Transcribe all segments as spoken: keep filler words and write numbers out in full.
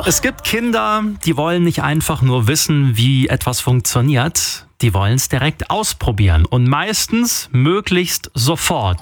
Es gibt Kinder, die wollen nicht einfach nur wissen, wie etwas funktioniert. Die wollen es direkt ausprobieren und meistens möglichst sofort.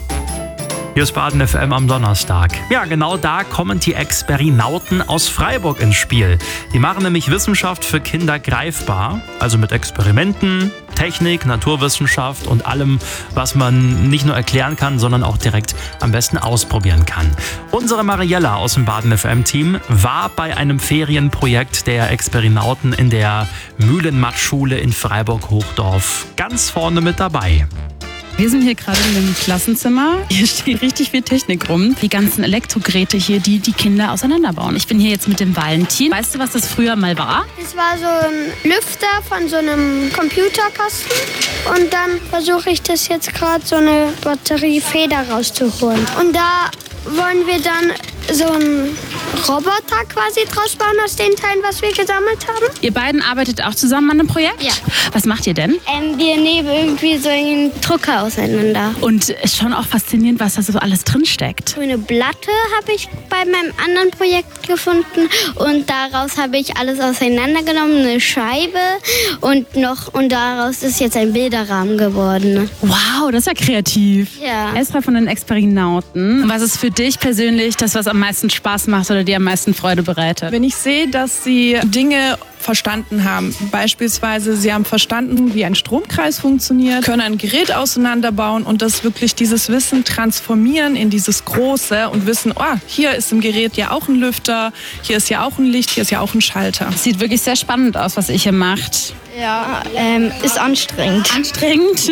Hier ist Baden F M am Donnerstag. Ja, genau da kommen die Experinauten aus Freiburg ins Spiel. Die machen nämlich Wissenschaft für Kinder greifbar, also mit Experimenten, Technik, Naturwissenschaft und allem, was man nicht nur erklären kann, sondern auch direkt am besten ausprobieren kann. Unsere Mariella aus dem Baden F M-Team war bei einem Ferienprojekt der Experinauten in der Mühlenmatt-Schule in Freiburg-Hochdorf ganz vorne mit dabei. Wir sind hier gerade in dem Klassenzimmer. Hier steht richtig viel Technik rum. Die ganzen Elektrogeräte hier, die die Kinder auseinanderbauen. Ich bin hier jetzt mit dem Valentin. Weißt du, was das früher mal war? Das war so ein Lüfter von so einem Computerkasten. Und dann versuche ich das jetzt gerade so eine Batteriefeder rauszuholen. Und da wollen wir dann so einen Roboter quasi draus bauen aus den Teilen, was wir gesammelt haben. Ihr beiden arbeitet auch zusammen an einem Projekt? Ja. Was macht ihr denn? Ähm, wir nehmen irgendwie so einen Drucker auseinander. Und ist schon auch faszinierend, was da so alles drin steckt. So eine Platte habe ich bei meinem anderen Projekt gefunden und daraus habe ich alles auseinandergenommen, eine Scheibe und noch und daraus ist jetzt ein Bilderrahmen geworden. Wow, das ist ja kreativ. Ja. Esra von den Experinauten. Was ist für dich persönlich das, was am meisten Spaß macht oder dir am meisten Freude bereitet? Wenn ich sehe, dass sie Dinge verstanden haben, beispielsweise sie haben verstanden, wie ein Stromkreis funktioniert, können ein Gerät auseinanderbauen und das wirklich dieses Wissen transformieren in dieses Große und wissen, oh, hier ist im Gerät ja auch ein Lüfter, hier ist ja auch ein Licht, hier ist ja auch ein Schalter. Sieht wirklich sehr spannend aus, was ihr hier macht. Ja, ähm, ist anstrengend. Anstrengend?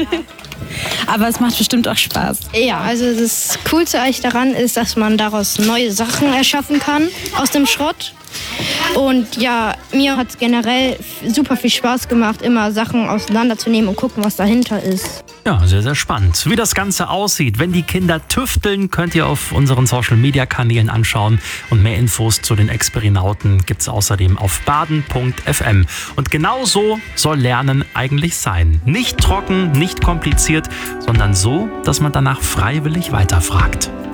Aber es macht bestimmt auch Spaß. Ja, also das Coolste eigentlich daran ist, dass man daraus neue Sachen erschaffen kann aus dem Schrott. Und ja, mir hat es generell super viel Spaß gemacht, immer Sachen auseinanderzunehmen und gucken, was dahinter ist. Ja, sehr, sehr spannend. Wie das Ganze aussieht, wenn die Kinder tüfteln, könnt ihr auf unseren Social-Media-Kanälen anschauen. Und mehr Infos zu den Experinauten gibt es außerdem auf baden punkt f m. Und genau so soll Lernen eigentlich sein. Nicht trocken, nicht kompliziert, sondern so, dass man danach freiwillig weiterfragt.